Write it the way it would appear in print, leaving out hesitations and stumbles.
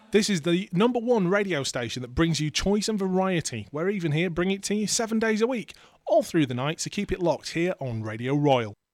This is the number one radio station that brings you choice and variety. We're even here bringing it to you 7 days a week, all through the night, so keep it locked here on Radio Royal.